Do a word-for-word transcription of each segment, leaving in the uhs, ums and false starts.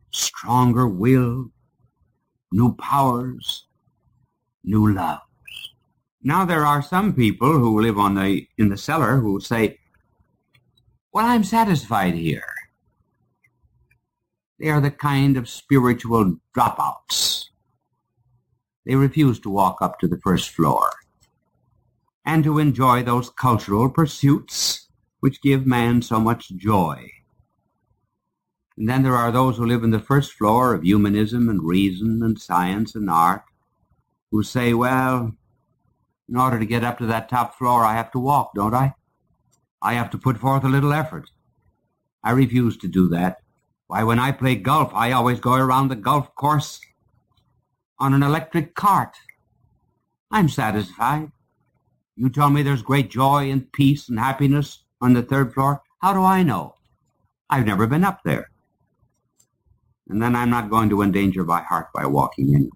stronger will, new powers, new loves. Now there are some people who live on the in the cellar who say, well, I'm satisfied here. They are the kind of spiritual dropouts. They refuse to walk up to the first floor and to enjoy those cultural pursuits which give man so much joy. And then there are those who live in the first floor of humanism and reason and science and art who say, well, in order to get up to that top floor, I have to walk, don't I? I have to put forth a little effort. I refuse to do that. Why, when I play golf, I always go around the golf course on an electric cart. I'm satisfied. You tell me there's great joy and peace and happiness on the third floor. How do I know? I've never been up there. And then I'm not going to endanger my heart by walking anyway.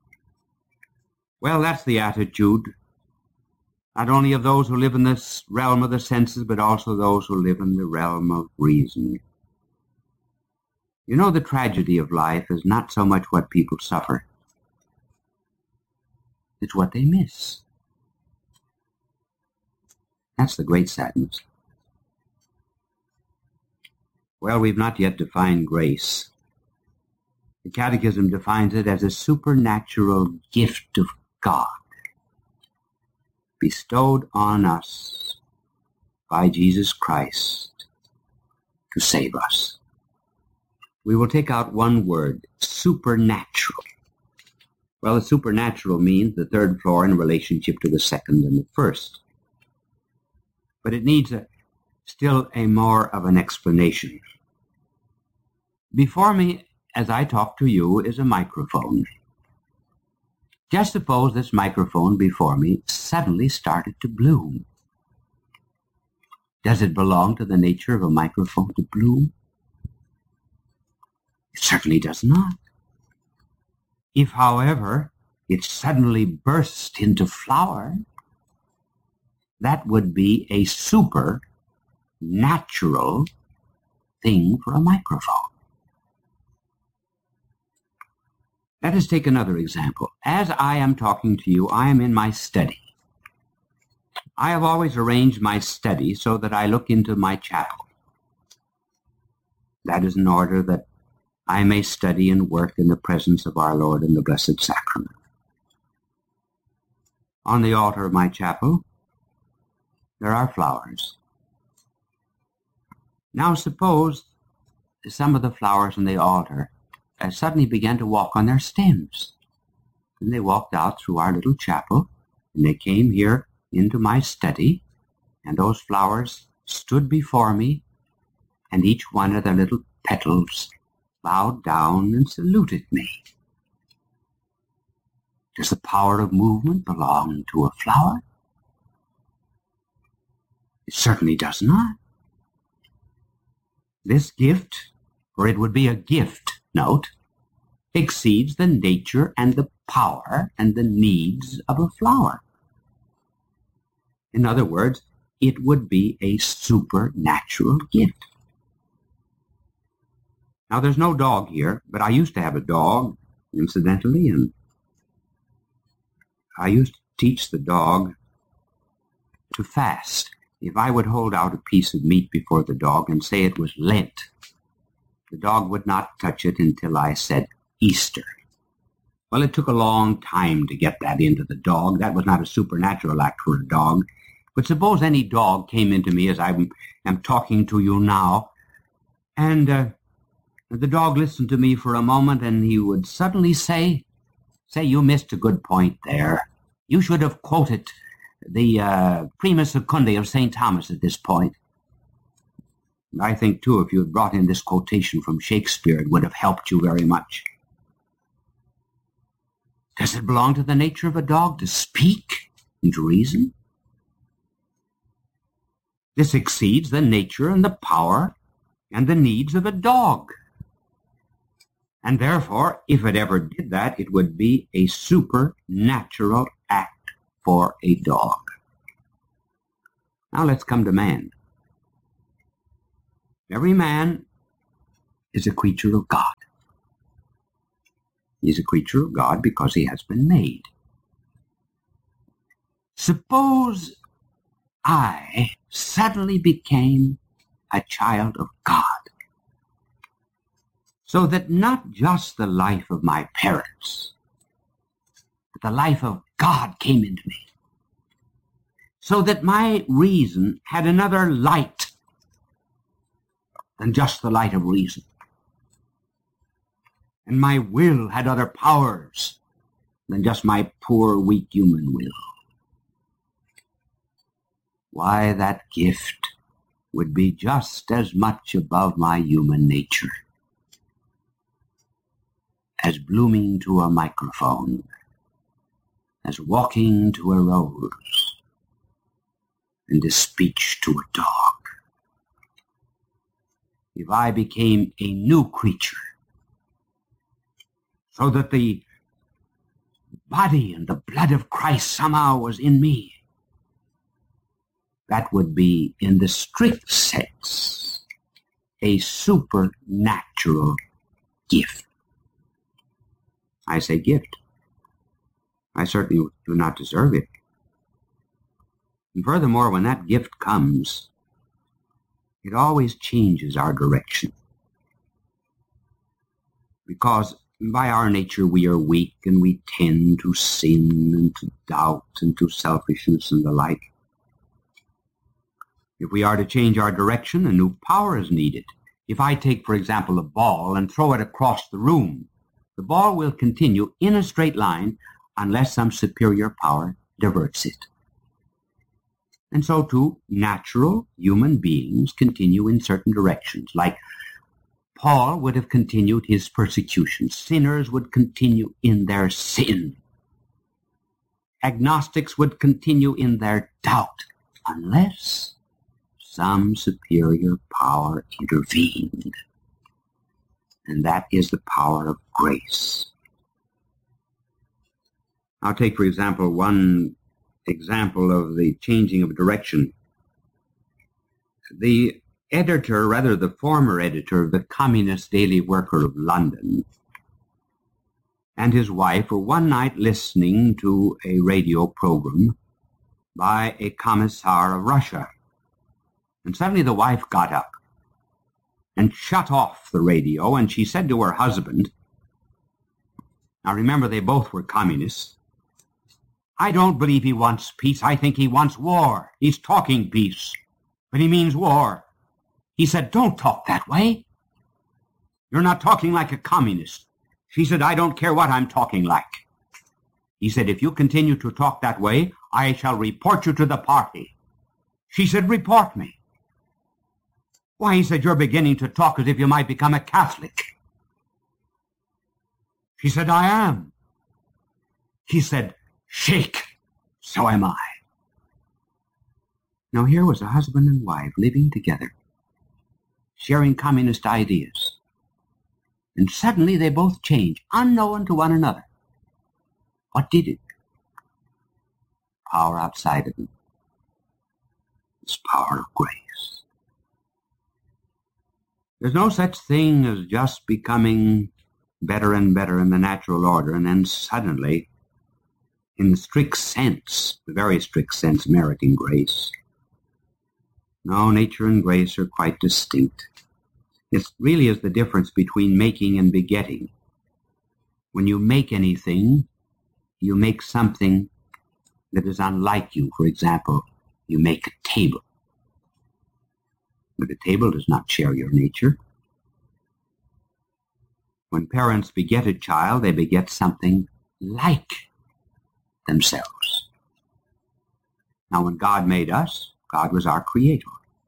Well, that's the attitude, not only of those who live in this realm of the senses, but also those who live in the realm of reason. You know, the tragedy of life is not so much what people suffer. It's what they miss. That's the great sadness. Well, we've not yet defined grace. The Catechism defines it as a supernatural gift of God bestowed on us by Jesus Christ to save us. We will take out one word, supernatural. Well, the supernatural means the third floor in relationship to the second and the first. But it needs a, still a more of an explanation. Before me, as I talk to you, is a microphone. Just suppose this microphone before me suddenly started to bloom. Does it belong to the nature of a microphone to bloom? It certainly does not. If, however, it suddenly burst into flower, that would be a supernatural thing for a microphone. Let us take another example. As I am talking to you, I am in my study. I have always arranged my study so that I look into my chapel. That is in order that I may study and work in the presence of our Lord in the Blessed Sacrament. On the altar of my chapel, there are flowers. Now suppose some of the flowers on the altar uh, suddenly began to walk on their stems. And they walked out through our little chapel, and they came here into my study, and those flowers stood before me, and each one of their little petals bowed down and saluted me. Does the power of movement belong to a flower? It certainly does not. This gift, for it would be a gift, note, exceeds the nature and the power and the needs of a flower. In other words, it would be a supernatural gift. Now, there's no dog here, but I used to have a dog, incidentally, and I used to teach the dog to fast. If I would hold out a piece of meat before the dog and say it was Lent, the dog would not touch it until I said Easter. Well, it took a long time to get that into the dog. That was not a supernatural act for a dog. But suppose any dog came into me as I am talking to you now, and uh, the dog listened to me for a moment, and he would suddenly say, say, you missed a good point there. You should have quoted the uh, Prima Secundae of Saint Thomas at this point. And I think, too, if you had brought in this quotation from Shakespeare, it would have helped you very much. Does it belong to the nature of a dog to speak and to reason? This exceeds the nature and the power and the needs of a dog. And therefore, if it ever did that, it would be a supernatural act for a dog. Now let's come to man. Every man is a creature of God. He's a creature of God because he has been made. Suppose I suddenly became a child of God, so that not just the life of my parents, but the life of God came into me, so that my reason had another light than just the light of reason, and my will had other powers than just my poor, weak human will. Why, that gift would be just as much above my human nature as blooming to a microphone, as walking to a rose, and as speech to a dog. If I became a new creature, so that the body and the blood of Christ somehow was in me, that would be, in the strict sense, a supernatural gift. I say gift. I certainly do not deserve it. And furthermore, when that gift comes, it always changes our direction. Because by our nature we are weak, and we tend to sin and to doubt and to selfishness and the like. If we are to change our direction, a new power is needed. If I take, for example, a ball and throw it across the room, the ball will continue in a straight line unless some superior power diverts it. And so too, natural human beings continue in certain directions. Like Paul would have continued his persecution. Sinners would continue in their sin. Agnostics would continue in their doubt, unless some superior power intervened. And that is the power of grace. I'll take, for example, one example of the changing of direction. The editor, rather the former editor of the Communist Daily Worker of London, and his wife were one night listening to a radio program by a commissar of Russia. And suddenly the wife got up and shut off the radio, and she said to her husband, now remember they both were communists, I don't believe he wants peace. I think he wants war. He's talking peace, but he means war. He said, don't talk that way. You're not talking like a communist. She said, I don't care what I'm talking like. He said, if you continue to talk that way, I shall report you to the party. She said, report me. Why, he said, you're beginning to talk as if you might become a Catholic. She said, I am. He said, shake. So am I. Now here was a husband and wife living together, sharing communist ideas. And suddenly they both changed, unknown to one another. What did it? Power outside of them. It's power of grace. There's no such thing as just becoming better and better in the natural order, and then suddenly, in the strict sense, the very strict sense, meriting grace. No, nature and grace are quite distinct. It really is the difference between making and begetting. When you make anything, you make something that is unlike you. For example, you make a table. But the table does not share your nature. When parents beget a child, they beget something like themselves. Now, when God made us, God was our creator.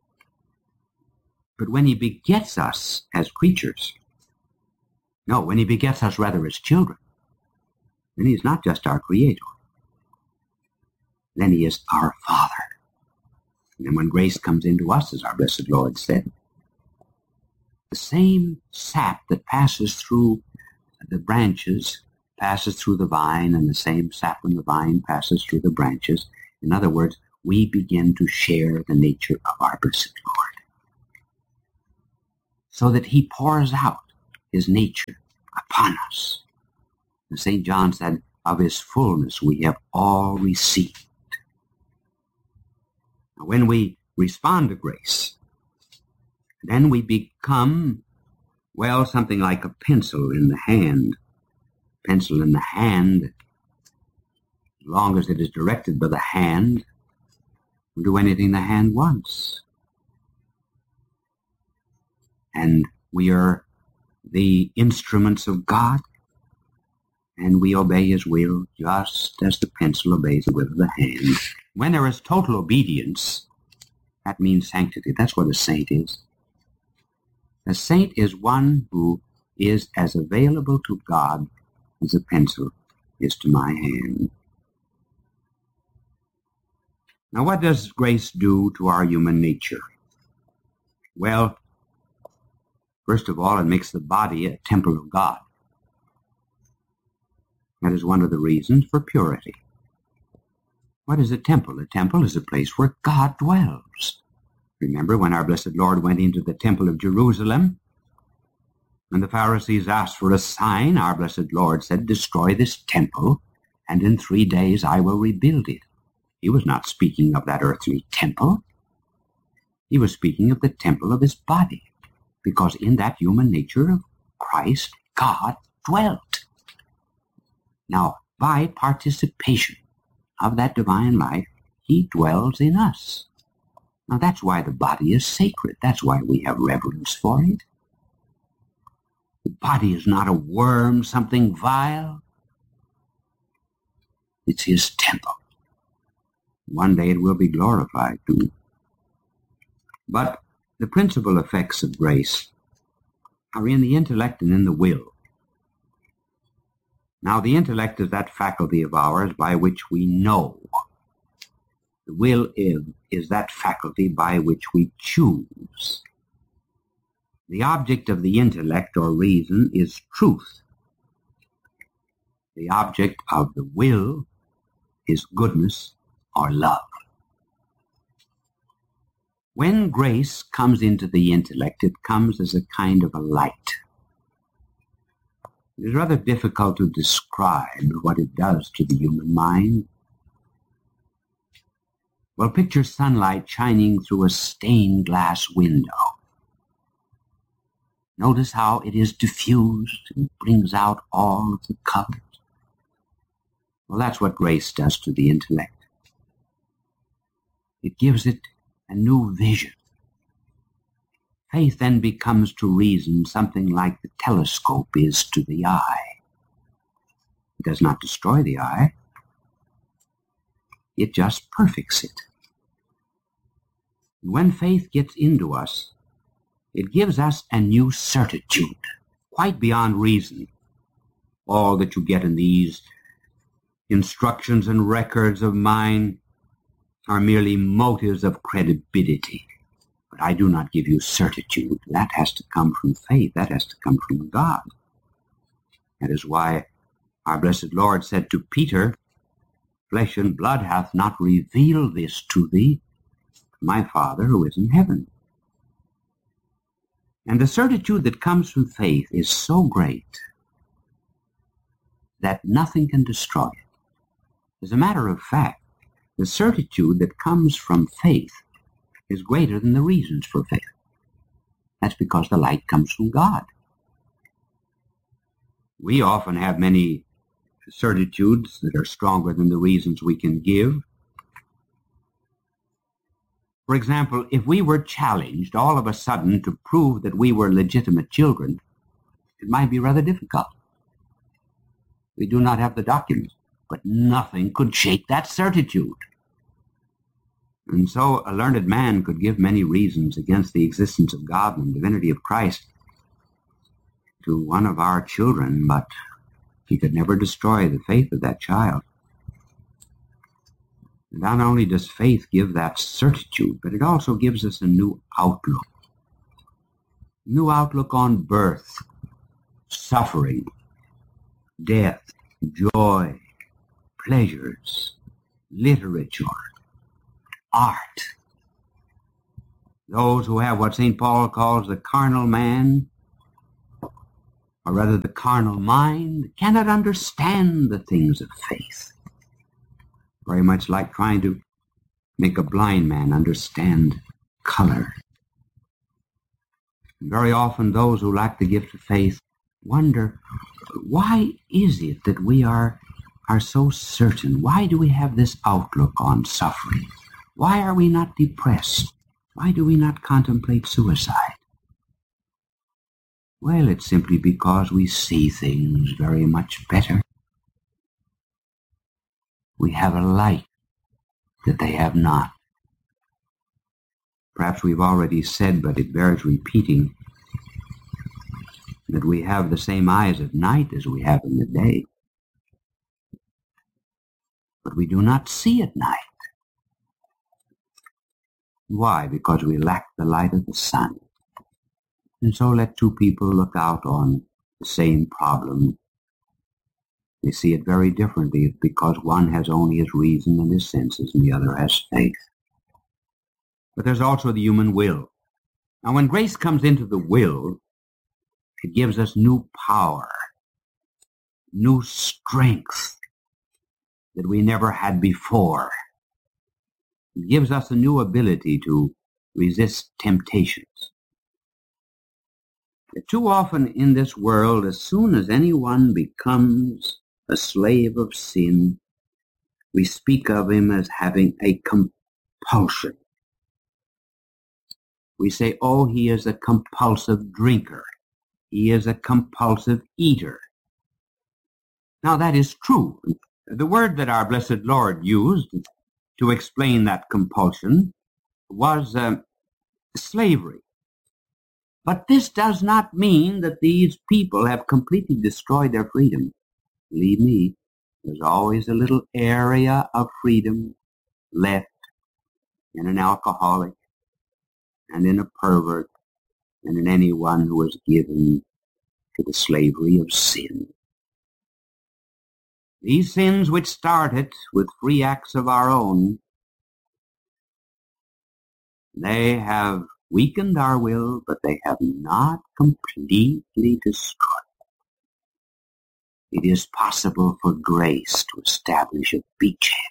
But when he begets us as creatures, no, when he begets us rather as children, then he is not just our creator. Then he is our Father. And when grace comes into us, as our blessed Lord said, the same sap that passes through the branches passes through the vine, and the same sap from the vine passes through the branches. In other words, we begin to share the nature of our blessed Lord, so that he pours out his nature upon us. And Saint John said, of his fullness we have all received. Now, when we respond to grace, then we become, well, something like a pencil in the hand. Pencil in the hand, as long as it is directed by the hand, will do anything the hand wants. And we are the instruments of God, and we obey his will just as the pencil obeys the will of the hand. When there is total obedience, that means sanctity. That's what a saint is. A saint is one who is as available to God as a pencil is to my hand. Now, what does grace do to our human nature? Well, first of all, it makes the body a temple of God. That is one of the reasons for purity. What is a temple? A temple is a place where God dwells. Remember when our blessed Lord went into the temple of Jerusalem? When the Pharisees asked for a sign, our blessed Lord said, destroy this temple, and in three days I will rebuild it. He was not speaking of that earthly temple. He was speaking of the temple of his body, because in that human nature of Christ, God dwelt. Now, by participation of that divine life, he dwells in us. Now, that's why the body is sacred. That's why we have reverence for it. The body is not a worm, something vile. It's his temple. One day it will be glorified too. But the principal effects of grace are in the intellect and in the will. Now, the intellect is that faculty of ours by which we know. The will is, is that faculty by which we choose. The object of the intellect or reason is truth. The object of the will is goodness or love. When grace comes into the intellect, it comes as a kind of a light. It is rather difficult to describe what it does to the human mind. Well, picture sunlight shining through a stained glass window. Notice how it is diffused and brings out all of the colors. Well, that's what grace does to the intellect. It gives it a new vision. Faith then becomes to reason something like the telescope is to the eye. It does not destroy the eye. It just perfects it. When faith gets into us, it gives us a new certitude, quite beyond reason. All that you get in these instructions and records of mine are merely motives of credibility. But I do not give you certitude. That has to come from faith. That has to come from God. That is why our blessed Lord said to Peter, flesh and blood hath not revealed this to thee, my Father who is in heaven. And the certitude that comes from faith is so great that nothing can destroy it. As a matter of fact, the certitude that comes from faith is greater than the reasons for faith. That's because the light comes from God. We often have many certitudes that are stronger than the reasons we can give. For example, if we were challenged all of a sudden to prove that we were legitimate children, it might be rather difficult. We do not have the documents, but nothing could shake that certitude. And so a learned man could give many reasons against the existence of God and the divinity of Christ to one of our children, but he could never destroy the faith of that child. Not only does faith give that certitude, but it also gives us a new outlook. New outlook on birth, suffering, death, joy, pleasures, literature, art. Those who have what Saint Paul calls the carnal man or rather the carnal mind, cannot understand the things of faith. Very much like trying to make a blind man understand color. Very often those who lack the gift of faith wonder, why is it that we are, are so certain? Why do we have this outlook on suffering? Why are we not depressed? Why do we not contemplate suicide? Well, it's simply because we see things very much better. We have a light that they have not. Perhaps we've already said, but it bears repeating, that we have the same eyes at night as we have in the day. But we do not see at night. Why? Because we lack the light of the sun. And so let two people look out on the same problem. They see it very differently. It's because one has only his reason and his senses, and the other has faith. But there's also the human will. Now, when grace comes into the will, it gives us new power, new strength that we never had before. It gives us a new ability to resist temptations. Too often in this world, as soon as anyone becomes a slave of sin, we speak of him as having a compulsion. We say, oh, he is a compulsive drinker. He is a compulsive eater. Now that is true. The word that our blessed Lord used to explain that compulsion was uh, slavery. But this does not mean that these people have completely destroyed their freedom. Believe me, there's always a little area of freedom left in an alcoholic and in a pervert and in anyone who is given to the slavery of sin. These sins which started with free acts of our own, they have weakened our will, but they have not completely destroyed it. It is possible for grace to establish a beachhead.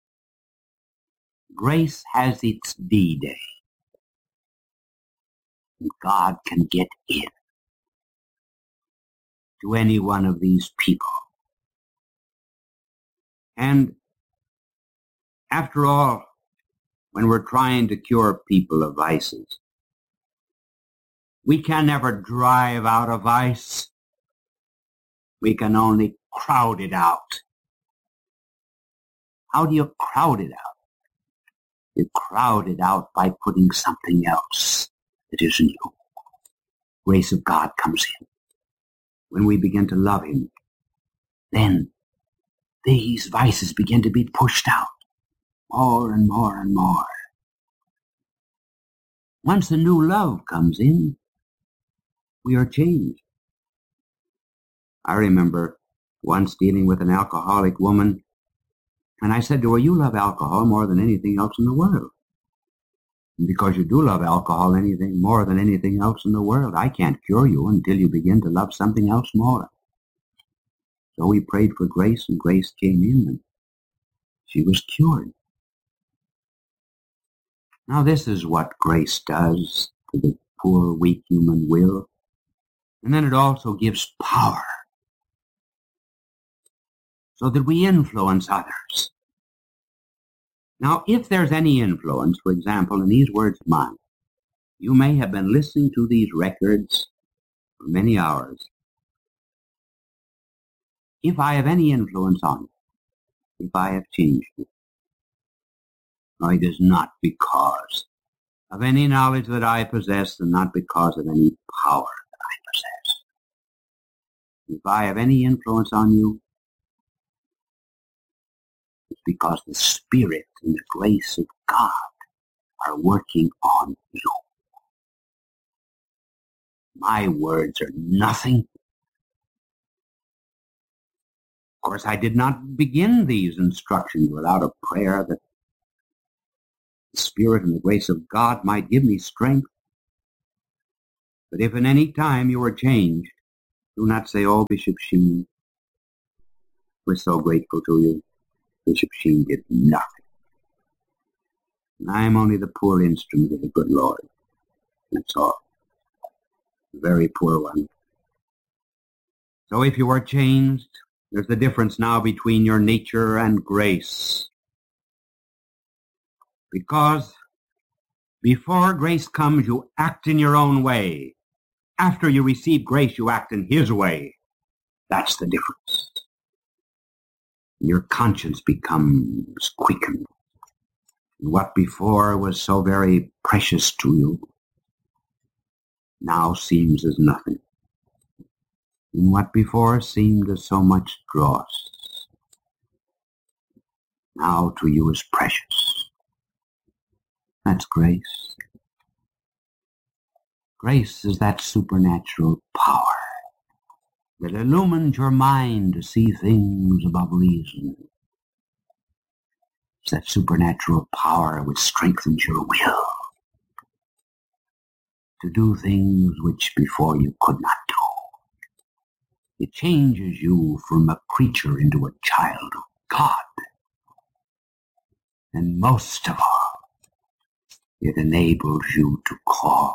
Grace has its D-Day. And God can get in to any one of these people. And after all, when we're trying to cure people of vices, we can never drive out a vice. We can only crowd it out. How do you crowd it out? You crowd it out by putting something else that is new. Grace of God comes in. When we begin to love him, then these vices begin to be pushed out more and more and more. Once a new love comes in, we are changed. I remember once dealing with an alcoholic woman, and I said to her, you love alcohol more than anything else in the world. And because you do love alcohol anything more than anything else in the world, I can't cure you until you begin to love something else more. So we prayed for grace, and grace came in, and she was cured. Now this is what grace does to the poor, weak human will. And then it also gives power so that we influence others. Now, if there's any influence, for example, in these words of mine, you may have been listening to these records for many hours. If I have any influence on you, if I have changed you, no, it is not because of any knowledge that I possess and not because of any power that I possess. If I have any influence on you, it's because the Spirit and the grace of God are working on you. My words are nothing. Of course, I did not begin these instructions without a prayer that the Spirit and the grace of God might give me strength. But if in any time you are changed, Do not say, oh, Bishop Sheen, we're so grateful to you. Bishop Sheen did nothing. And I am only the poor instrument of the good Lord. That's all. A very poor one. So if you are changed, there's the difference now between your nature and grace. Because before grace comes, you act in your own way. After you receive grace, you act in his way. That's the difference. Your conscience becomes quickened. And what before was so very precious to you now seems as nothing. And what before seemed as so much dross now to you is precious. That's grace. Grace is that supernatural power that illumines your mind to see things above reason. It's that supernatural power which strengthens your will to do things which before you could not do. It changes you from a creature into a child of God. And most of all, it enables you to call